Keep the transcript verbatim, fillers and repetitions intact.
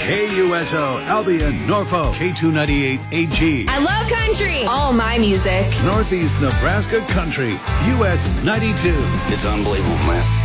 K U S O, Albion, Norfolk, K two ninety-eight A G. I love country. All my music. Northeast Nebraska Country, U S ninety-two. It's unbelievable, man.